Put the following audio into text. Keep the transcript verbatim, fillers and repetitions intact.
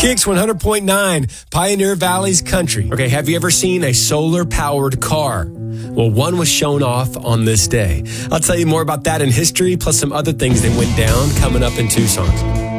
Kicks one hundred point nine, Pioneer Valley's country. Okay, have you ever seen a solar-powered car? Well, one was shown off on this day. I'll tell you more about that in history, plus some other things that went down coming up in Tucson.